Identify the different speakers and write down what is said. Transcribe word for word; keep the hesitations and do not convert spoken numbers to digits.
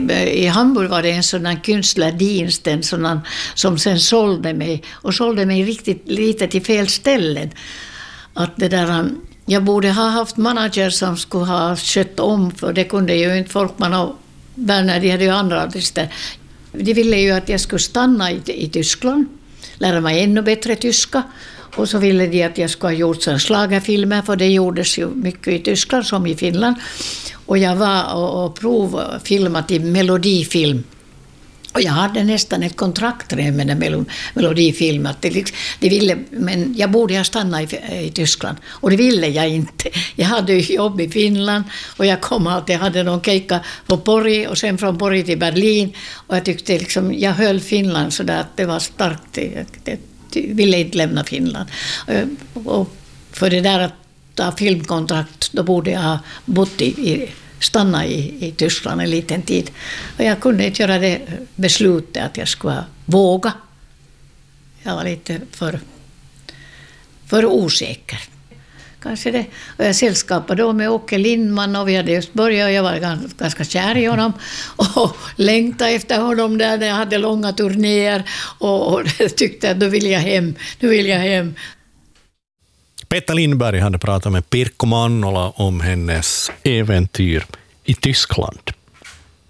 Speaker 1: I Hamburg var det en sådan künstlerdienst, en sådan, som sen sålde mig. Och sålde mig riktigt lite till fel ställen. Att det där, jag borde ha haft manager som skulle ha skött om, för det kunde ju inte Folkman och Berner, de hade ju andra artister. De ville ju att jag skulle stanna i, i Tyskland, lära mig ännu bättre tyska. Och så ville de att jag skulle ha gjort sådana schlagerfilmer, för det gjordes ju mycket i Tyskland som i Finland. Och jag var och, och provfilmat i melodifilm. Och jag hade nästan ett kontrakt med den mel- melodifilm. Att det, liksom, det ville, men jag borde ha stannat i, i Tyskland. Och det ville jag inte. Jag hade ju jobb i Finland. Och jag kom alltid, jag hade någon kejka på Pori. Och sen från Pori till Berlin. Och jag tyckte liksom, jag höll Finland så där att det var starkt. Jag, jag ville inte lämna Finland. Och, och för det där att ta filmkontrakt, då borde jag ha bott i, i stanna i, i Tyskland en liten tid. Och jag kunde inte göra det beslutet att jag skulle våga. Jag var lite för, för osäker. Kanske det. Och jag sällskapade då med Åke Lindman och vi hade just börjat och jag var ganska, ganska kär i honom och längtade efter honom där när jag hade långa turnéer och, och tyckte att då vill jag hem, nu vill jag hem.
Speaker 2: Petra Lindberg hade pratat med Pirkko Mannola om hennes äventyr i Tyskland.